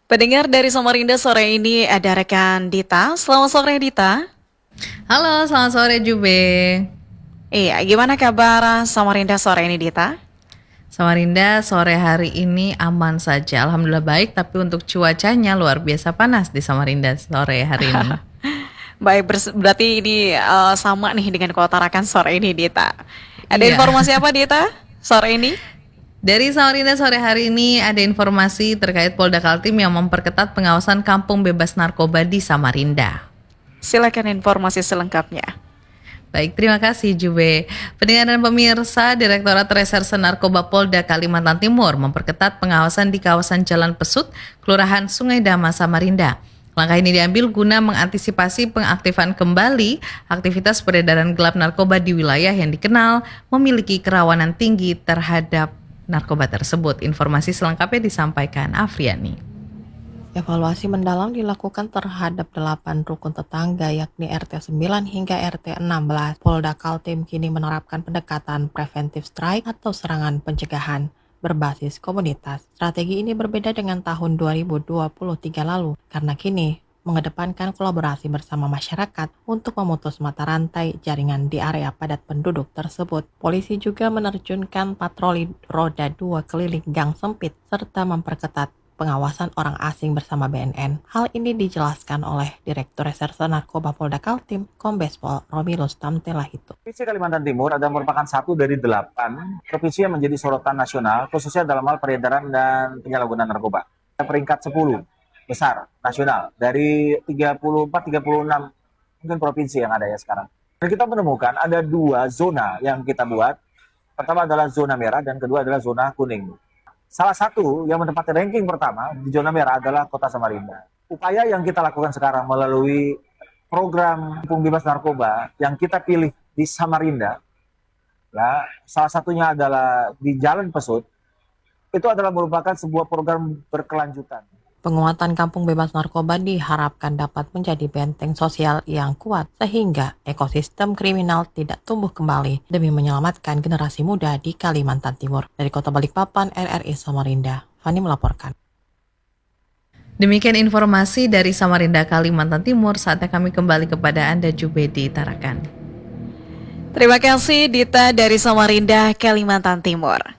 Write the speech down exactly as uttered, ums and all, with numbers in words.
Pendengar dari Samarinda sore ini ada rekan Dita. Selamat sore Dita. Halo, selamat sore Jube. Iya, gimana kabar Samarinda sore ini Dita? Samarinda sore hari ini aman saja, alhamdulillah baik. Tapi untuk cuacanya luar biasa panas di Samarinda sore hari ini. Baik, bers- berarti ini eh, sama nih dengan keutarakan sore ini Dita. Ada Iya. informasi apa Dita sore ini? Dari Samarinda sore hari ini ada informasi terkait Polda Kaltim yang memperketat pengawasan kampung bebas narkoba di Samarinda. Silakan informasi selengkapnya. Baik, terima kasih Jube. Pendengar dan pemirsa, Direktorat Reserse Narkoba Polda Kalimantan Timur memperketat pengawasan di kawasan Jalan Pesut, Kelurahan Sungai Dama, Samarinda. Langkah ini diambil guna mengantisipasi pengaktifan kembali aktivitas peredaran gelap narkoba di wilayah yang dikenal memiliki kerawanan tinggi terhadap narkoba tersebut. Informasi selengkapnya disampaikan Afriani. Evaluasi mendalam dilakukan terhadap delapan rukun tetangga yakni R T sembilan hingga R T enam belas. Polda Kaltim kini menerapkan pendekatan preventive strike atau serangan pencegahan berbasis komunitas. Strategi ini berbeda dengan tahun dua ribu dua puluh tiga lalu karena kini mengedepankan kolaborasi bersama masyarakat untuk memutus mata rantai jaringan di area padat penduduk tersebut. Polisi juga menerjunkan patroli roda dua keliling gang sempit serta memperketat pengawasan orang asing bersama B N N. Hal ini dijelaskan oleh Direktur Reserse Narkoba Polda Kaltim, Kombes Pol Romilus Tamtelahitu. Provinsi Kalimantan Timur adalah merupakan satu dari delapan provinsi yang menjadi sorotan nasional, khususnya dalam hal peredaran dan penyalahgunaan narkoba. Peringkat sepuluh besar nasional dari tiga puluh empat tiga puluh enam mungkin provinsi yang ada ya sekarang. Dan kita menemukan ada dua zona yang kita buat. Pertama adalah zona merah dan kedua adalah zona kuning. Salah satu yang menempati ranking pertama di zona merah adalah Kota Samarinda. Upaya yang kita lakukan sekarang melalui program kampung bebas narkoba yang kita pilih di Samarinda, ya, salah satunya adalah di Jalan Pesut, itu adalah merupakan sebuah program berkelanjutan. Penguatan kampung bebas narkoba diharapkan dapat menjadi benteng sosial yang kuat sehingga ekosistem kriminal tidak tumbuh kembali demi menyelamatkan generasi muda di Kalimantan Timur. Dari Kota Balikpapan, R R I Samarinda, Fani melaporkan. Demikian informasi dari Samarinda, Kalimantan Timur. Saatnya kami kembali kepada Anda Jubedi Tarakan. Terima kasih Dita dari Samarinda, Kalimantan Timur.